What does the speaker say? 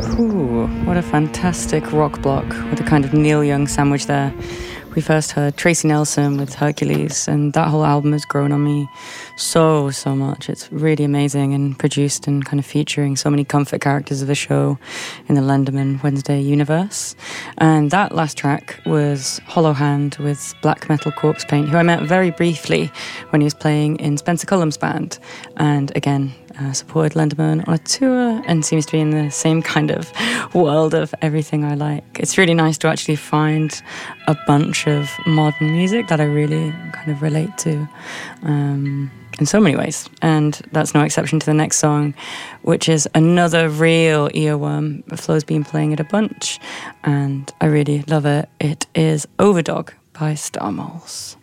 Ooh, what a fantastic rock block with a kind of Neil Young sandwich there. We first heard Tracy Nelson with Hercules, and that whole album has grown on me so much. It's really amazing and produced and kind of featuring so many comfort characters of the show in the Lenderman Wednesday universe. And that last track was Hollow Hand with Black Metal Corpse Paint, who I met very briefly when he was playing in Spencer Cullum's band. And again, supported Lenderman on a tour and seems to be in the same kind of world of everything I like. It's really nice to actually find a bunch of modern music that I really kind of relate to in so many ways. And that's no exception to the next song, which is another real earworm. Flo's been playing it a bunch and I really love it. It is Overdog by Star Moles.